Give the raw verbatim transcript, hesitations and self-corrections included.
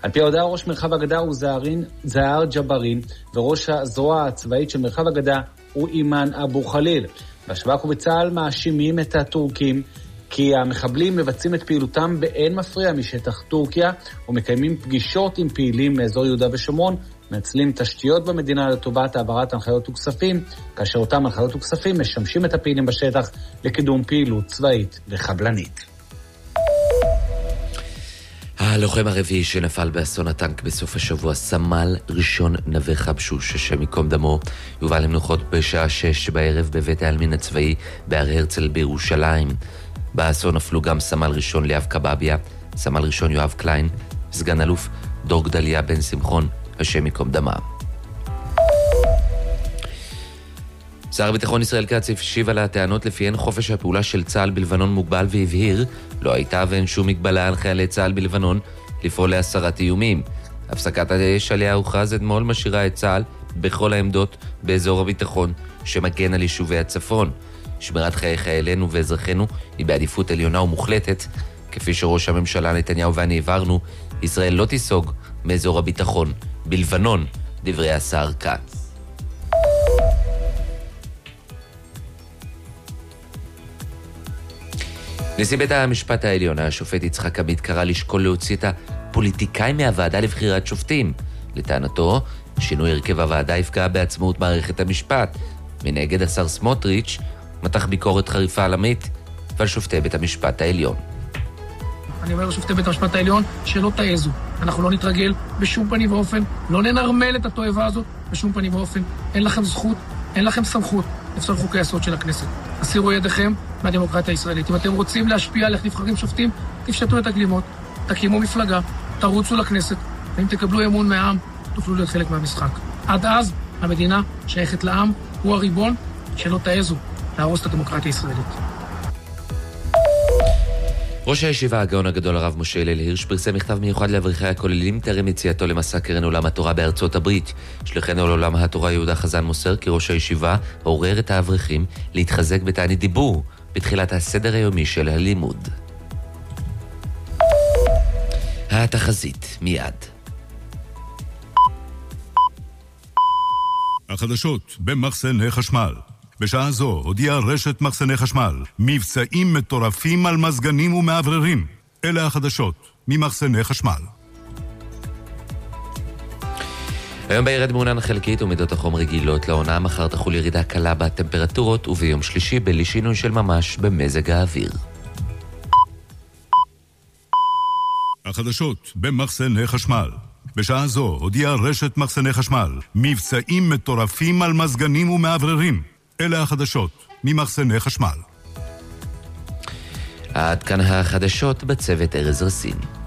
על פי ההודעה, ראש מרחב הגדה הוא זהרין, זהר ג'ברין, וראש הזרוע הצבאית של מרחב הגדה הוא אימן אבו חליל. בשב"כ ובצה"ל מאשימים את הטורקים כי המחבלים מבצעים את פעילותם באין מפריע משטח טורקיה ומקיימים פגישות עם פעילים מאזור יהודה ושומרון, מנצלים תשתיות במדינה לטובת העברת הנחיות וכספים, כאשר אותם הנחיות וכספים משמשים את הפעילים בשטח לקידום פעילות צבאית וחבלנית. הלוחם הרביעי שנפל באסון הטנק בסוף השבוע, סמל ראשון נווה חבשוש, השם ייקום דמו, יובא למנוחות בשעה שש בערב בבית העלמין הצבאי בהר הרצל בירושלים. באסון נפלו גם סמל ראשון ליאב קבביה, סמל ראשון יואב קליין, סגן אלוף דור גדליה בן שמחון, השם ייקום דמה. שר הביטחון ישראל כץ השיב על הטענות לפיהן חופש הפעולה של צה"ל בלבנון מוגבל, והבהיר לא הייתה ואין שום מגבלה על חיילי צה"ל בלבנון לפעול להסרת איומים. הפסקת האש עליה הוכרז אתמול משאירה את צה"ל בכל העמדות באזור הביטחון שמגן על יישובי הצפון. שמירת חיי חיילינו ואזרחינו היא בעדיפות עליונה ומוחלטת. כפי שראש הממשלה נתניהו ואני העברנו, ישראל לא תיסוג מאזור הביטחון בלבנון, דברי השר כץ. נשיא בית המשפט העליון, השופט יצחק עמית, קרא לשקול להוציא את הפוליטיקאים מהוועדה לבחירת שופטים. לטענתו, שינוי הרכב הוועדה יפגע בעצמאות מערכת המשפט. מנגד, השר סמוטריץ' מתח ביקורת חריפה על עמית ועל שופטי בית המשפט העליון. אני אומר לשופטי בית המשפט העליון שלא תעזו. אנחנו לא נתרגל בשום פנים ואופן, לא ננרמל את התועבה הזאת בשום פנים ואופן. אין לכם זכות, אין לכם סמכות לפסול חוקי היסוד של הכנסת. הסירו ידיכם מהדמוקרטיה הישראלית. אם אתם רוצים להשפיע על איך נבחרים שופטים, תפשטו את הגלימות, תקימו מפלגה, תרוצו לכנסת, ואם תקבלו אמון מהעם, תוכלו להיות חלק מהמשחק. עד אז, המדינה שייכת לעם, הוא הריבון, שלא תעזו להרוס את הדמוקרטיה הישראלית. ראש הישיבה הגאון הגדול הרב משה הלל הירש פרסם מכתב מיוחד לאברכי הכוללים טרם יציאתו למסע קרן עולם התורה בארצות הברית. שליחנו לעולם התורה יהודה חזן מוסר כי ראש הישיבה עורר את האברכים להתחזק בתענית דיבור בתחילת הסדר היומי של הלימוד. התחזית מיד. החדשות במחסני חשמל. בשעה זו הודיעה רשת מחסני חשמל מבצעים מטורפים על מזגנים ומעבררים. אלה החדשות ממחסני חשמל. היום בירד מעונן חלקית ומידות החום רגילות לעונה. מחר תחול ירידה קלה בטמפרטורות, וביום שלישי בלי שינוי של ממש במזג האוויר. החדשות במחסני חשמל. בשעה זו הודיעה רשת מחסני חשמל מבצעים מטורפים על מזגנים ומעבררים. אלה החדשות ממחסני חשמל. עד כאן החדשות בצוות ארז רסין.